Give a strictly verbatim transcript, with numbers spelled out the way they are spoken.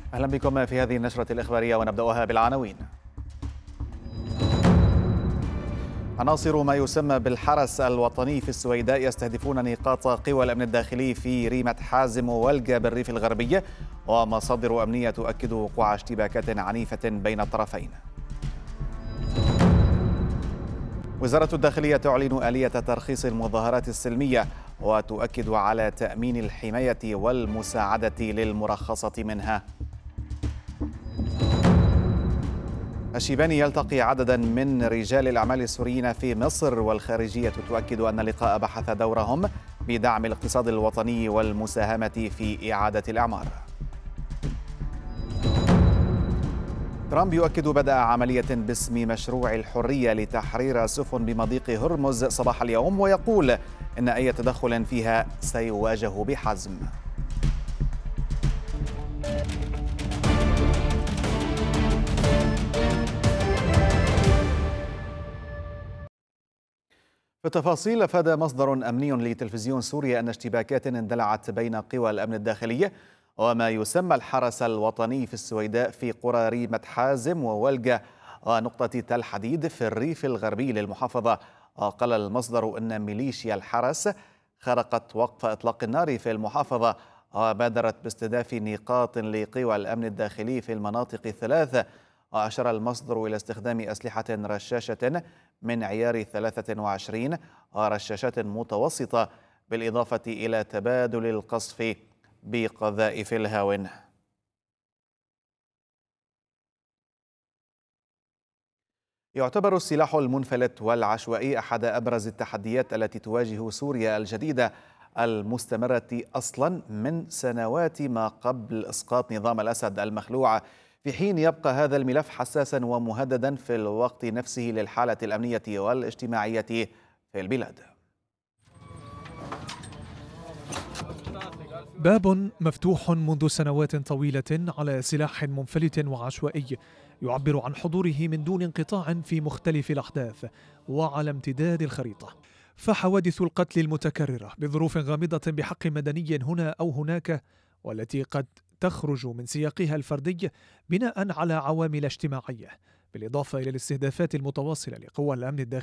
أهلا بكم في هذه النشرة الإخبارية ونبدأها بالعناوين. عناصر ما يسمى بالحرس الوطني في السويداء يستهدفون نقاط قوى الأمن الداخلي في ريمة حازم وولجة بالريف الغربي، ومصادر أمنية تؤكد وقوع اشتباكات عنيفة بين الطرفين. وزارة الداخلية تعلن آلية ترخيص المظاهرات السلمية وتؤكد على تأمين الحماية والمساعدة للمرخصة منها. الشيباني يلتقي عددا من رجال الأعمال السوريين في مصر، والخارجية تؤكد أن اللقاء بحث دورهم بدعم الاقتصاد الوطني والمساهمة في إعادة الإعمار. ترامب يؤكد بدء عملية باسم مشروع الحرية لتحرير سفن بمضيق هرمز صباح اليوم، ويقول إن أي تدخل فيها سيواجه بحزم. في التفاصيل، أفاد مصدر أمني لتلفزيون سوريا أن اشتباكات اندلعت بين قوى الأمن الداخلية وما يسمى الحرس الوطني في السويداء في قرى ريمة حازم وولجة ونقطة تل حديد في الريف الغربي للمحافظة. قال المصدر أن ميليشيا الحرس خرقت وقف إطلاق النار في المحافظة وبادرت باستهداف نقاط لقوى الأمن الداخلي في المناطق الثلاث. وأشار المصدر إلى استخدام أسلحة رشاشة من عيار ثلاثة وعشرين ورشاشات متوسطة، بالإضافة إلى تبادل القصف بقذائف الهاون. يعتبر السلاح المنفلت والعشوائي أحد أبرز التحديات التي تواجه سوريا الجديدة المستمرة أصلا من سنوات ما قبل إسقاط نظام الأسد المخلوع، في حين يبقى هذا الملف حساسا ومهددا في الوقت نفسه للحالة الأمنية والاجتماعية في البلاد. باب مفتوح منذ سنوات طويلة على سلاح منفلت وعشوائي يعبر عن حضوره من دون انقطاع في مختلف الأحداث وعلى امتداد الخريطة. فحوادث القتل المتكررة بظروف غامضة بحق مدني هنا أو هناك، والتي قد تخرج من سياقها الفردي بناء على عوامل اجتماعية، بالإضافة إلى الاستهدافات المتواصلة لقوى الأمن الداخلي